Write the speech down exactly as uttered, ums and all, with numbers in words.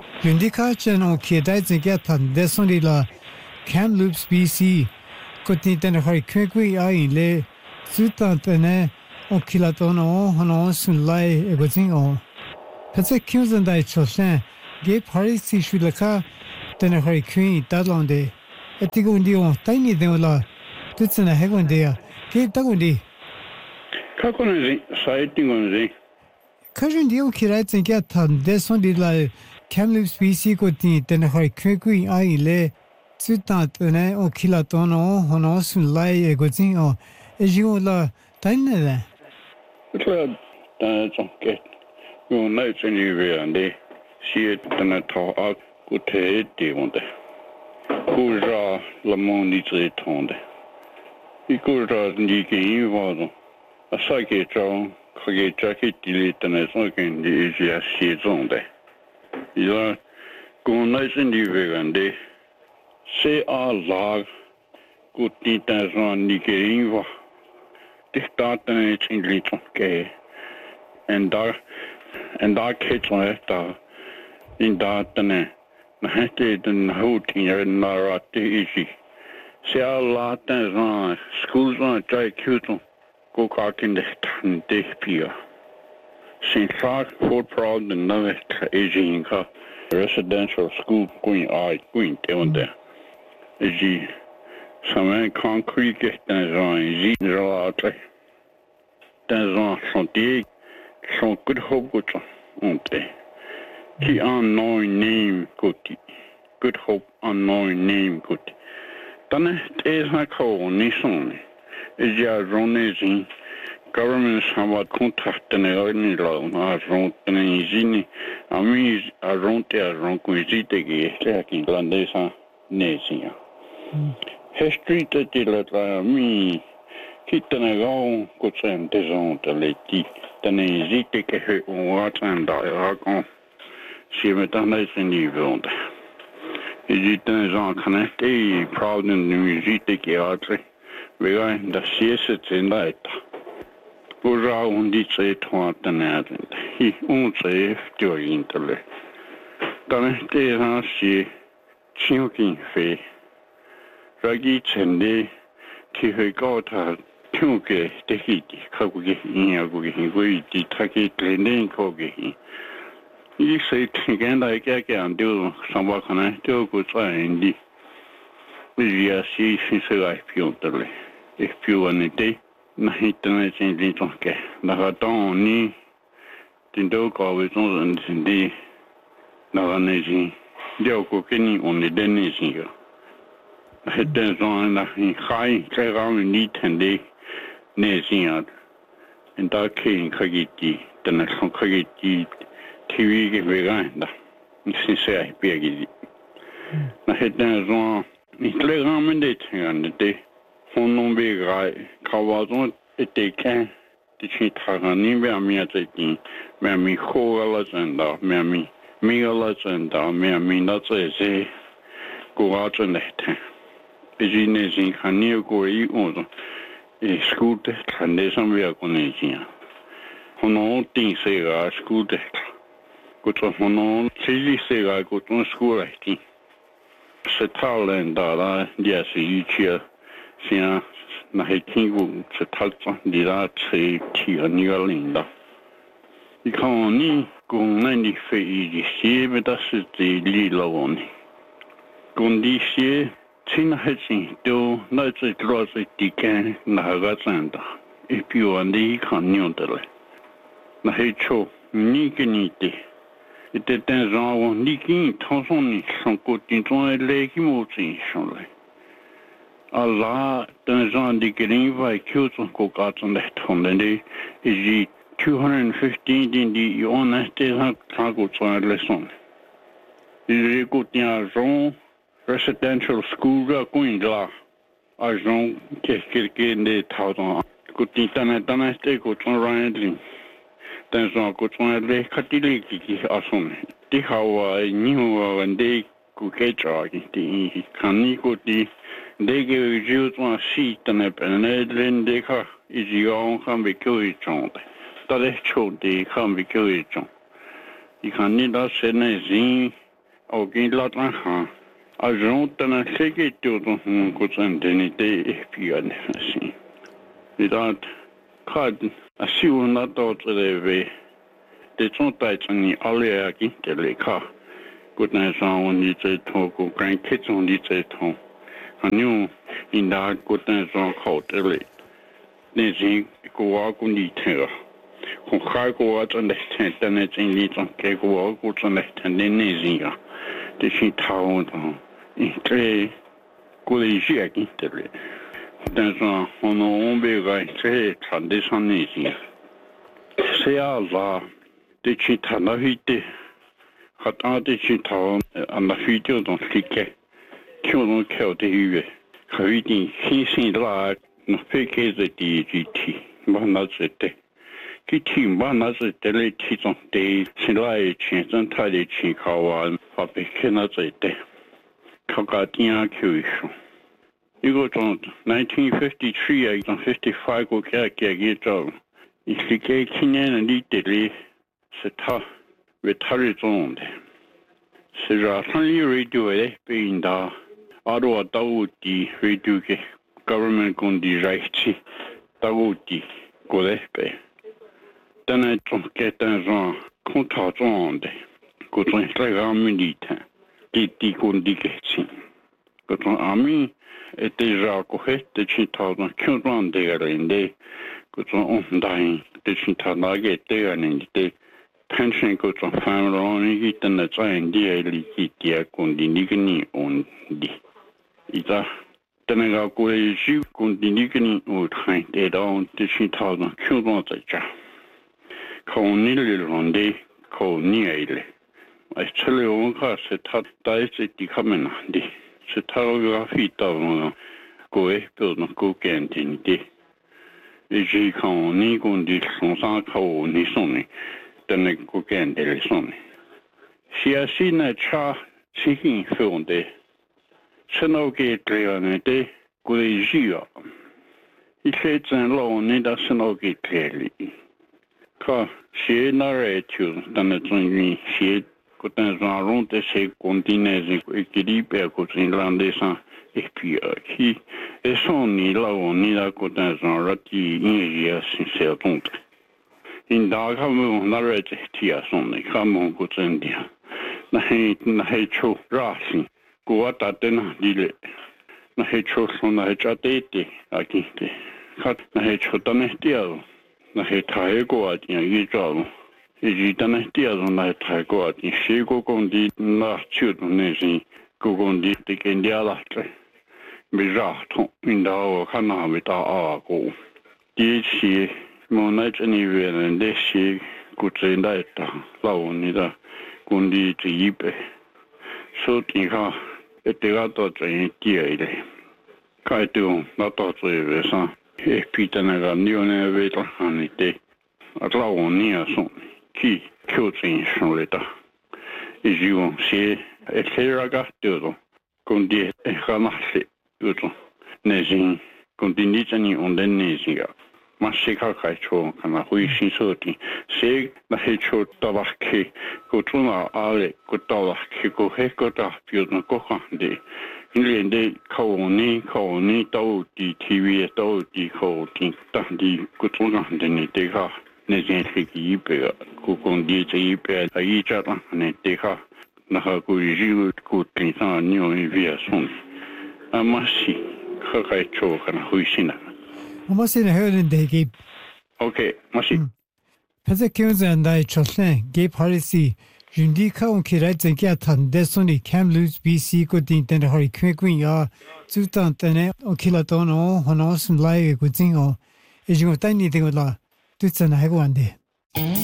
Yundika channel Kiedai Zigatan, Desondila, Kamloops, B C, Cotintan Hoi Kwekwi Aile, Sutantane, Okilatono, Hono, Sunlai, Egozingo. Petse Kimsandai Choshan, Gay Paris Shulaka, Tenahari Queen, Dadlonde, Etigundio, Tiny Deola, Titsana Hegondea, Gay Dagundi. Kakonzi, sighting on the Cousin Dio Kirites and Gatan, Desondila, Kamloops, B C, Cotin, Tenahari Kwekwi Aile, Sutantane, Okilatono, Hono, Sunlai, Egozingo, Ejiola, Tiny. That's okay. You know, in you and they see it and I talk out good head, they want it. Kuja Lamoni to the tonde. He could have Niki was a psychic John, Kage jacket, delete and it's looking the easier shades on there. You are going nice in you and they say our log good details on Niki. This start and it's in little gay. And daar en daar kids daar in daar dan het het een hout in naar te is ze al laten zijn schools aan jij cute go kak in de tan de pier Saint Clark Fort Proud en nou is in ka residential school going out going down there is die samen concrete dan zijn zien er later dan zijn die Son good hope good onte. Ki unknown name good. Good hope unknown name good. Dan is ha ko ni son. Is ja ronezi governments have wat contracten in lo na ronten in zini. Ami a ronte a ronkuizite ge lekin landesa nesia. History te dilata mi kitana go kutsen tesonte leti. Den er zit que he un da ragon. Si me tanais in die wilde. Je ziet dan zo'n connectie, proud in de muziek die altijd. We gaan dat zes in dat. We zouden die twee twaalfden hebben. Hij onze heeft doorheen te leggen. Dan is het als je tjonking vee. Ragi tende, die hij gaat had. Tjonke, de hiti, kaguge, inyaguge, hingui, die taki, klenden koge. Je zei tegen dat ik er aan doe, sambakana, doe goed zijn die. Je ziet sinds ik piontele. Ik pionte, na hitene zijn die tonke. Na gaat dan niet. Den doe kawe zo'n zijn die. Na gaan zien. Die ook ook niet onder de nezen. Het is zo'n dat in gaai, krijg aan niet en die. Neziad. En daar kreeg ik die. Dan is van kreeg die. T V geweest. Ik zei ik ben die. Maar het is zo'n. Ik leg aan mijn dit gaan. De honden weer kawazon het teken. De shit gaan niet meer meer te doen. Maar mijn hoogalles en daar. Maar mijn megales en daar. Maar mijn dat ze goed en het. Is in deze gaan niet goed worden. Skute kan det som vi har kunnat säga. Hon har ting säga skute. Gott hon har till säga gott hon skola inte. Så talen där det är ju ju sen när det kingo så talta det där tre tio nylinda. Vi kan ni gå när för i det med det så det lilla hon. Kondisi Tina Hetsing, do not say draws a decan, Nahagatsanda, if you and the canyon. Nahecho, Nikaniti. It depends on Nikin, Tonsoni, some good in one lake emotion. Allah, then on the green by Kutan Kokats on that one, and is the two hundred fifteen in the honest cargo lesson. Is a good near residential school going la agent quelque ne tautan kuti tana tana ste ko ton randling dan so ko ton le katili ki ason ti hawa ni ho ande ku ke tra ki kan ni ko ti de ge ju ton si tana pen len de ka is yo kan be ko i chon ta le cho de kan be ko i chon i kan ni da se ne zin au gin la tran ha a jonta seke to don ko san denite pian si idat kad asiuna to treve de son taitani alle ki tele ka good na son ni te to ko gran kitchen ni te to anu inda good na son ko tele ne jing ko wa ko ni te ko ka ko wa tan de tan ne jing ni ton ke ko wa ko tan de tan ne ne jing de shi taon to tre ko le ji a ki tele dans un on on be ga tre tradition ni jing se ala de chi tana hite hata de chi taon an la fito don slike kyo no kyo de yue khawi din hi sin la no peke de di gt ba na zete ki ti ba na zete le ti zon de sin la e chen zan ta de chi ka wa fa pe ke na zete ka ka tian kyo shu igo zon nineteen fifty-three ai zon fifty-five ko kya kya ge zon islike kinen ni de le c'est ta retardé zone c'est la famille radio et pinda aro tauti radio ke government kon di right tauti ko le pe tana ton ke tan zone contrat zone ko ton très militaire qui dit kon di ke si ko ton ami est déjà cohé de chita dans quinze de garinde ko ton on dai de chita na ge de garinde pension ko to family on hit na tsain dia li ki dia kon di ni ni on di ita tanaga ko ji kon di ni ni o train de don de two thousand q don ta ja ko ni le ronde ko ni ele ai chele on ka se ta dai se di kamen di se ta ga fi ta no ko e pe no ko ken tin di e ji ko ni kon di son sa ko ni son ni den ko ken de son si asina cha chihin fonde seno ke treone de ko ji yo i fait un long ni da seno ke treli ka si na re tu dans le truc si ko tan rond de ces continents équilibré ko irlandais et puis qui et son ni là on ni la ko tan rati ni ya sincère donc in da kamu na re ti a son ni kamu ko tan dia na he na he cho rasi ko ata ten dile na he cho son na he chatete aquí te kat na he cho tan dia na he thai ko a ti yi zo e ji tan dia na thai ko a ti shi ko kon di na chu ne ji ko kon di te ken dia la tre mi ra thon in da o kan na we ta a ko di chi mo na chani we ne de shi ku chen da ta la o ni da kon di ti yi pe so ti ka e te ga to chen ti ai le ka tu na to tse we sa e pi tan ga ni o ne we ta han te a la o ni a son ki kyo chen shon le ta e ji on si e se raga to kon di e ga na se uto ne jin kon di ni chani on den ne jin ga ma se ka kai cho kana hui shin so ti se na he cho ta ba ke ko tu na ale ko ta ba ke ko he ko ta pi na ko ha de in de ko ni ko ni to di tv to di ko ti ta di ko tu na de ni de ka ne jin se ki pe ko kon di ji pe a yi cha ta ne de ka na ha ko ji ko ti sa ni o vi a son a ma si ka kai cho kana hui shin na Almost in a herd in the gate. Okay, Mashi. Pezekins and I Choslin, gay policy, Jundika on Kirat and Gatan, Desoni, Kamloops, B C, Godin, and Hurry Queen ya, Zutan, and Okilatono, Honos, and Lai, Gudzingo, is you got anything with la, Tutsan, I have one day.